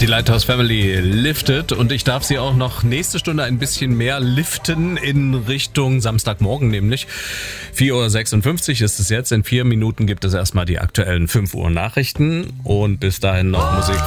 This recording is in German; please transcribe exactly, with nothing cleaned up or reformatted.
Die Lighthouse Family liftet und ich darf sie auch noch nächste Stunde ein bisschen mehr liften in Richtung Samstagmorgen, nämlich vier Uhr sechsundfünfzig ist es jetzt. In vier Minuten gibt es erstmal die aktuellen fünf Uhr Nachrichten und bis dahin noch Musik